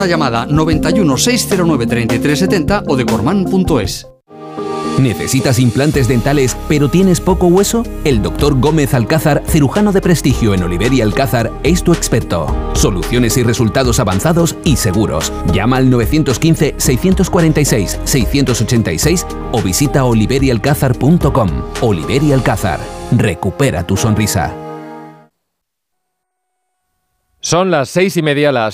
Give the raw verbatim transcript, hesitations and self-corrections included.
Llamada noventa y uno, seiscientos nueve, treinta y tres setenta o decorman punto es. ¿Necesitas implantes dentales pero tienes poco hueso? El doctor Gómez Alcázar, cirujano de prestigio en Oliver y Alcázar, es tu experto. Soluciones y resultados avanzados y seguros. Llama al nueve uno cinco, seis cuatro seis, seis ocho seis o visita oliver y alcázar punto com. Oliver y Alcázar. Recupera tu sonrisa. Son las seis y media, las